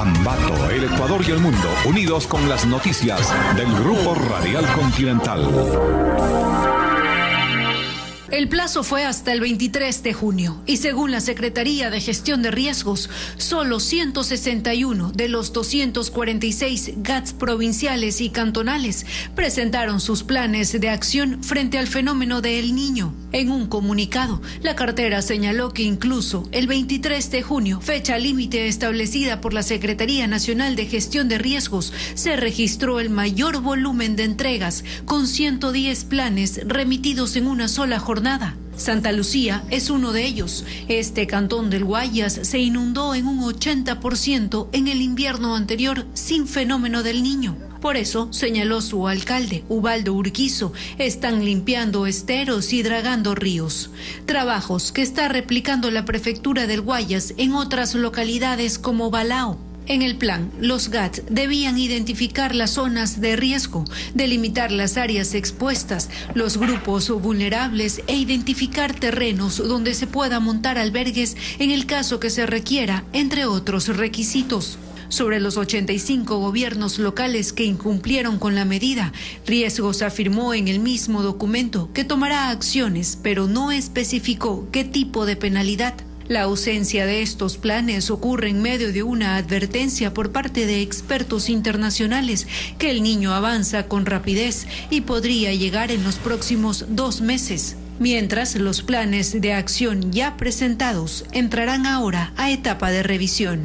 Ambato, el Ecuador y el mundo, unidos con las noticias del Grupo Radial Continental. El plazo fue hasta el 23 de junio y según la Secretaría de Gestión de Riesgos, solo 161 de los 246 GATS provinciales y cantonales presentaron sus planes de acción frente al fenómeno de El Niño. En un comunicado, la cartera señaló que incluso el 23 de junio, fecha límite establecida por la Secretaría Nacional de Gestión de Riesgos, se registró el mayor volumen de entregas, con 110 planes remitidos en una sola jornada. Santa Lucía es uno de ellos. Este cantón del Guayas se inundó en un 80% en el invierno anterior sin fenómeno del Niño. Por eso, señaló su alcalde, Ubaldo Urquizo, están limpiando esteros y dragando ríos. Trabajos que está replicando la prefectura del Guayas en otras localidades como Balao. En el plan, los GAT debían identificar las zonas de riesgo, delimitar las áreas expuestas, los grupos vulnerables e identificar terrenos donde se pueda montar albergues en el caso que se requiera, entre otros requisitos. Sobre los 85 gobiernos locales que incumplieron con la medida, Riesgos afirmó en el mismo documento que tomará acciones, pero no especificó qué tipo de penalidad. La ausencia de estos planes ocurre en medio de una advertencia por parte de expertos internacionales que El Niño avanza con rapidez y podría llegar en los próximos 2 meses. Mientras, los planes de acción ya presentados entrarán ahora a etapa de revisión.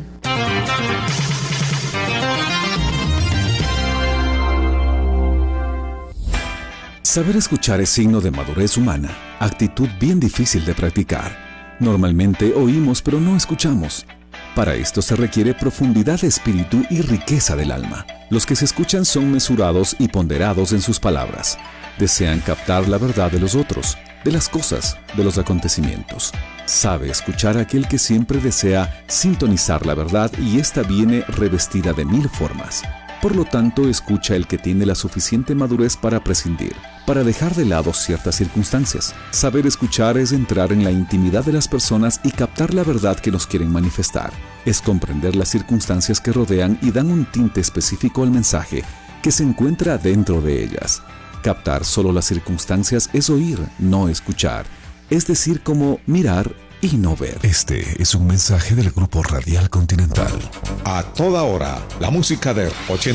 Saber escuchar es signo de madurez humana, actitud bien difícil de practicar. Normalmente oímos pero no escuchamos. Para esto se requiere profundidad de espíritu y riqueza del alma. Los que se escuchan son mesurados y ponderados en sus palabras. Desean captar la verdad de los otros, de las cosas, de los acontecimientos. Sabe escuchar a aquel que siempre desea sintonizar la verdad y ésta viene revestida de 1000 formas. Por lo tanto, escucha el que tiene la suficiente madurez para prescindir, para dejar de lado ciertas circunstancias. Saber escuchar es entrar en la intimidad de las personas y captar la verdad que nos quieren manifestar. Es comprender las circunstancias que rodean y dan un tinte específico al mensaje que se encuentra dentro de ellas. Captar solo las circunstancias es oír, no escuchar. Es decir, como mirar y no ver. Este es un mensaje del Grupo Radial Continental. A toda hora, la música de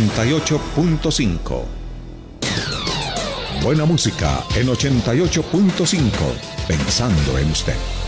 88.5. Buena música en 88.5. Pensando en usted.